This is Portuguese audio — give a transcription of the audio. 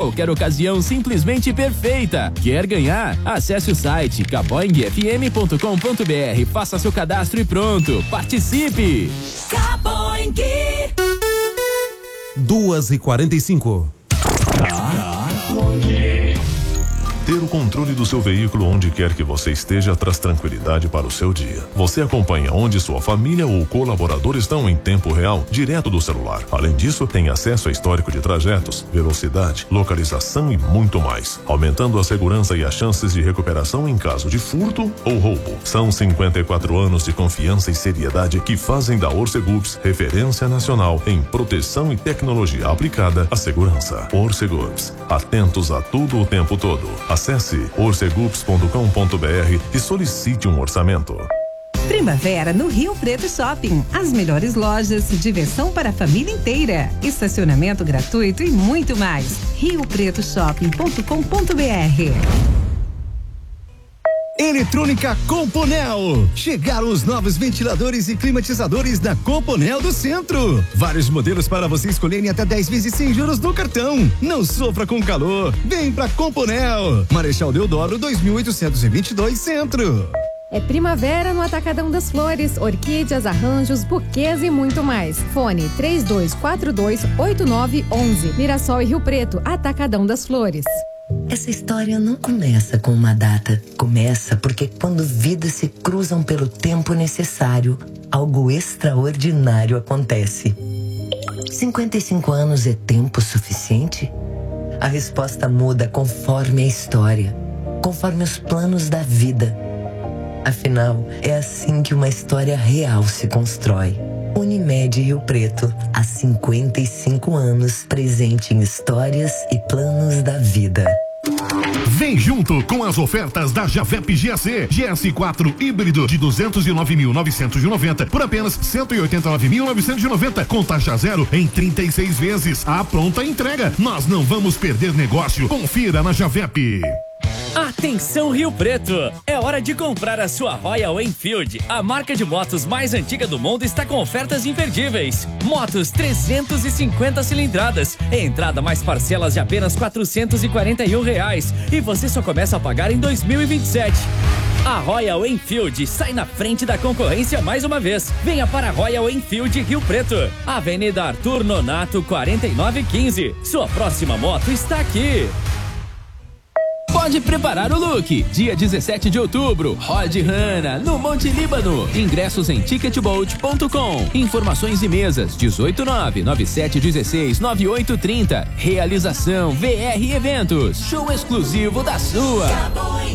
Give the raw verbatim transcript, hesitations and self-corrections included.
qualquer ocasião simplesmente perfeita. Quer ganhar? Acesse o site caboing f m ponto com ponto b r, faça seu cadastro e pronto. Participe! Caboing! duas e quarenta e cinco. Ter o controle do seu veículo onde quer que você esteja traz tranquilidade para o seu dia. Você acompanha onde sua família ou colaborador estão em tempo real, direto do celular. Além disso, tem acesso a histórico de trajetos, velocidade, localização e muito mais, aumentando a segurança e as chances de recuperação em caso de furto ou roubo. São cinquenta e quatro anos de confiança e seriedade que fazem da Orcegups referência nacional em proteção e tecnologia aplicada à segurança. Orcegups, atentos a tudo o tempo todo. Acesse orcegups ponto com ponto b r e solicite um orçamento. Primavera no Rio Preto Shopping. As melhores lojas, diversão para a família inteira, estacionamento gratuito e muito mais. rio preto shopping ponto com ponto b r. Eletrônica Componel. Chegaram os novos ventiladores e climatizadores da Componel do Centro. Vários modelos para você escolher em até dez vezes sem juros no cartão. Não sofra com calor. Vem pra Componel. Marechal Deodoro dois mil oitocentos e vinte e dois Centro. É primavera no Atacadão das Flores, orquídeas, arranjos, buquês e muito mais. Fone três dois quatro dois oito nove um um. Mirassol e Rio Preto, Atacadão das Flores. Essa história não começa com uma data. Começa porque quando vidas se cruzam pelo tempo necessário, algo extraordinário acontece. cinquenta e cinco anos é tempo suficiente? A resposta muda conforme a história, conforme os planos da vida. Afinal, é assim que uma história real se constrói. Unimed Rio Preto, há cinquenta e cinco anos, presente em histórias e planos da vida. Vem junto com as ofertas da Javep G A C. G S quatro híbrido de duzentos e nove mil novecentos e noventa por apenas cento e oitenta e nove mil novecentos e noventa, com taxa zero em trinta e seis vezes. A pronta entrega. Nós não vamos perder negócio. Confira na Javep. Atenção Rio Preto, é hora de comprar a sua Royal Enfield. A marca de motos mais antiga do mundo está com ofertas imperdíveis. Motos trezentos e cinquenta cilindradas, entrada mais parcelas de apenas quatrocentos e quarenta e um reais e você só começa a pagar em dois mil e vinte e sete. A Royal Enfield sai na frente da concorrência mais uma vez. Venha para a Royal Enfield Rio Preto, Avenida Arthur Nonato quarenta e nove quinze. Sua próxima moto está aqui. Pode preparar o look. Dia dezessete de outubro, Rod Hanna, no Monte Líbano. Ingressos em ticketbolt ponto com. Informações e mesas dezoito nove nove sete um seis nove oito três zero. Realização V R Eventos. Show exclusivo da sua.